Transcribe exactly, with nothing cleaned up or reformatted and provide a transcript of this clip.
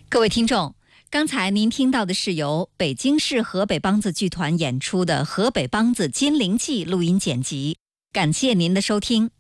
各位听众，刚才您听到的是由北京市河北梆子剧团演出的《河北梆子金陵记》录音剪辑，感谢您的收听。